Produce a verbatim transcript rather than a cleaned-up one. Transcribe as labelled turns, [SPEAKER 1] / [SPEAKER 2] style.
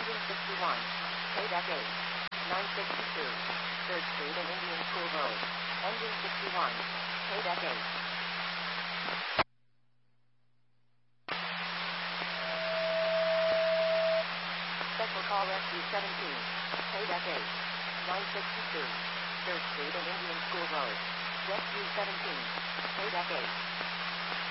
[SPEAKER 1] Engine sixty-one, K-Deck eight, nine sixty-two, third Street and Indian School Road. Engine sixty-one, K-Deck eight. Special call Rescue seventeen, K-Deck eight, nine sixty-two, third Street and Indian School Road. Rescue seventeen, K-Deck eight.